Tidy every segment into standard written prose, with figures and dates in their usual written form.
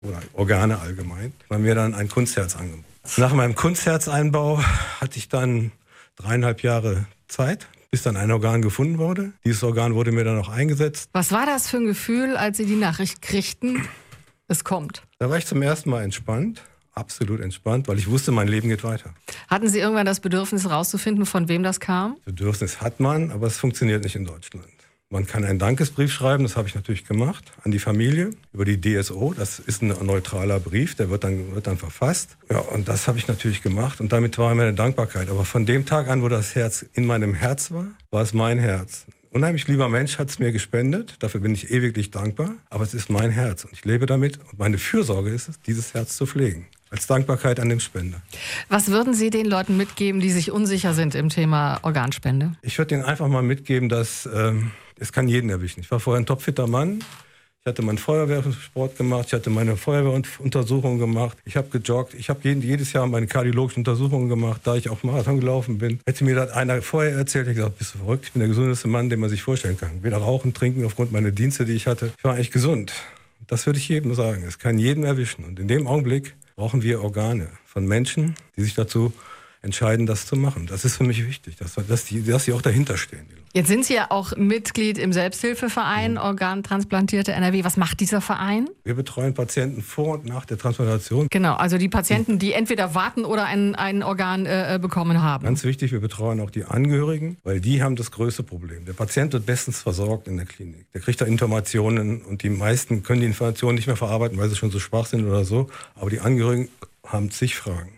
oder Organe allgemein, war mir dann ein Kunstherz angeboten. Nach meinem Kunstherzeinbau hatte ich dann 3,5 Jahre Zeit, bis dann ein Organ gefunden wurde. Dieses Organ wurde mir dann auch eingesetzt. Was war das für ein Gefühl, als Sie die Nachricht kriegten, es kommt? Da war ich zum ersten Mal entspannt, absolut entspannt, weil ich wusste, mein Leben geht weiter. Hatten Sie irgendwann das Bedürfnis herauszufinden, von wem das kam? Bedürfnis hat man, aber es funktioniert nicht in Deutschland. Man kann einen Dankesbrief schreiben, das habe ich natürlich gemacht, an die Familie über die DSO. Das ist ein neutraler Brief, der wird dann verfasst. Ja, und das habe ich natürlich gemacht und damit war meine Dankbarkeit. Aber von dem Tag an, wo das Herz in meinem Herz war, war es mein Herz. Ein unheimlich lieber Mensch hat es mir gespendet, dafür bin ich ewiglich dankbar. Aber es ist mein Herz und ich lebe damit und meine Fürsorge ist es, dieses Herz zu pflegen. Als Dankbarkeit an den Spender. Was würden Sie den Leuten mitgeben, die sich unsicher sind im Thema Organspende? Ich würde ihnen einfach mal mitgeben, dass es kann jeden erwischen. Ich war vorher ein topfitter Mann. Ich hatte meinen Feuerwehrsport gemacht. Ich hatte meine Feuerwehruntersuchungen gemacht. Ich habe gejoggt. Ich habe jedes Jahr meine kardiologischen Untersuchungen gemacht, da ich auch Marathon gelaufen bin. Hätte mir das einer vorher erzählt, hätte ich gesagt, bist du verrückt? Ich bin der gesundeste Mann, den man sich vorstellen kann. Weder rauchen, trinken, aufgrund meiner Dienste, die ich hatte. Ich war eigentlich gesund. Das würde ich jedem sagen. Es kann jeden erwischen. Und in dem Augenblick brauchen wir Organe von Menschen, die sich dazu entscheiden, das zu machen. Das ist für mich wichtig, dass die auch dahinter stehen. Jetzt sind Sie ja auch Mitglied im Selbsthilfeverein Organtransplantierte NRW. Was macht dieser Verein? Wir betreuen Patienten vor und nach der Transplantation. Genau, also die Patienten, die entweder warten oder ein Organ bekommen haben. Ganz wichtig, wir betreuen auch die Angehörigen, weil die haben das größte Problem. Der Patient wird bestens versorgt in der Klinik. Der kriegt da Informationen und die meisten können die Informationen nicht mehr verarbeiten, weil sie schon so schwach sind oder so. Aber die Angehörigen haben zig Fragen,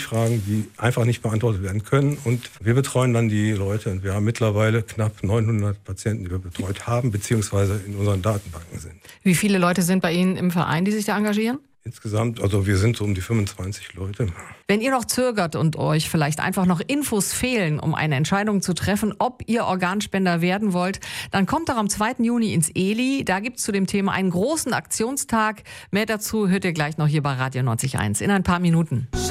die einfach nicht beantwortet werden können. Und wir betreuen dann die Leute. Und wir haben mittlerweile knapp 900 Patienten, die wir betreut haben, beziehungsweise in unseren Datenbanken sind. Wie viele Leute sind bei Ihnen im Verein, die sich da engagieren? Insgesamt, also wir sind so um die 25 Leute. Wenn ihr noch zögert und euch vielleicht einfach noch Infos fehlen, um eine Entscheidung zu treffen, ob ihr Organspender werden wollt, dann kommt doch am 2. Juni ins ELI. Da gibt es zu dem Thema einen großen Aktionstag. Mehr dazu hört ihr gleich noch hier bei Radio 90.1 in ein paar Minuten.